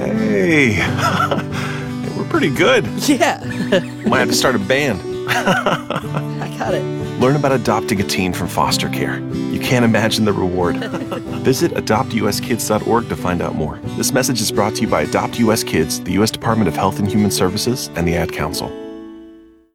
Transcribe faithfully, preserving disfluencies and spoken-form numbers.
Hey, we're pretty good. Yeah. Might have to start a band. I got it. Learn about adopting a teen from foster care. You can't imagine the reward. Visit adopt u s kids dot org to find out more. This message is brought to you by Adopt U S Kids, the U S Department of Health and Human Services, and the Ad Council.